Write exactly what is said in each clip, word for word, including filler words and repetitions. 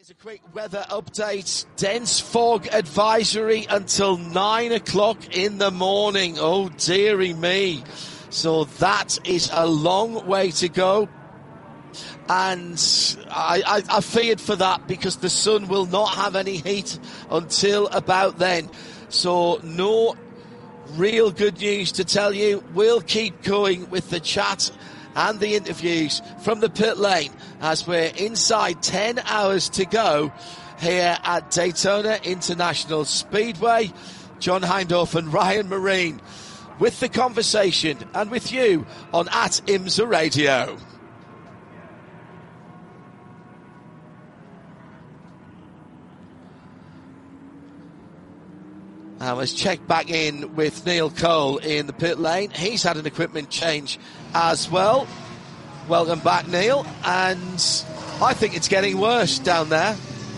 Here's a quick weather update. Dense fog advisory until nine o'clock in the morning. Oh, dearie me. So that is a long way to go. And I, I, I feared for that because the sun will not have any heat until about then. So no real good news to tell you. We'll keep going with the chat and the interviews from the pit lane as we're inside ten hours to go here at Daytona International Speedway. John Hindhaugh and Ryan Marine with the conversation and with you on at IMSA Radio. Now let's check back in with Neil Cole in the pit lane. He's had an equipment change as well. Welcome back, Neil. And I think it's getting worse down there.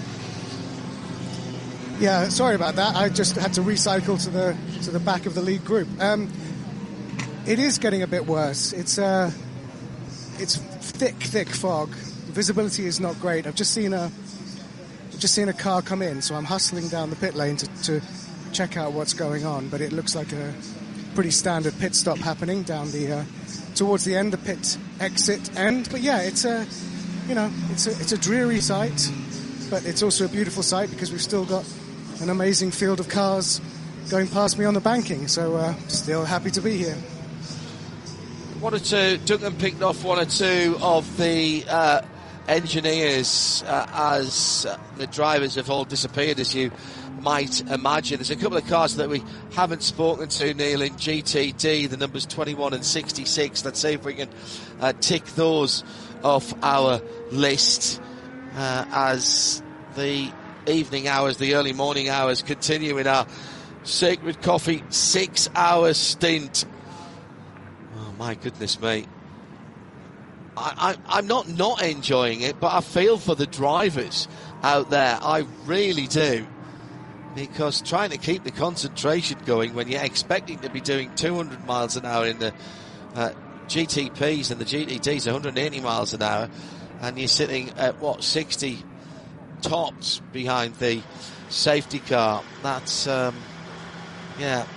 Yeah, sorry about that. I just had to recycle to the to the back of the lead group. Um, it is getting a bit worse. It's uh, it's thick, thick fog. Visibility is not great. I've just seen a I've just seen a car come in, so I'm hustling down the pit lane to. to check out what's going on, but it looks like a pretty standard pit stop happening down the uh, towards the end, the pit exit end. But yeah, it's a you know it's a it's a dreary sight, but it's also a beautiful sight because we've still got an amazing field of cars going past me on the banking. So uh, still happy to be here. One or two, Duncan picked off one or two of the uh, engineers uh, as uh, the drivers have all disappeared, as you might imagine. There's a couple of cars that we haven't spoken to, Neil, in G T D, the numbers twenty-one and sixty-six. Let's see if we can uh, tick those off our list uh, as the evening hours, the early morning hours continue in our Sacred Coffee six-hour stint. Oh, my goodness me. I, I, I'm not not enjoying it, but I feel for the drivers out there. I really do. Because trying to keep the concentration going when you're expecting to be doing two hundred miles an hour in the uh, G T Ps and the G T Ds, one hundred eighty miles an hour, and you're sitting at, what, sixty tops behind the safety car. That's, um, yeah,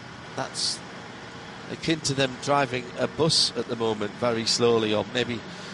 that's akin to them driving a bus at the moment very slowly, or maybe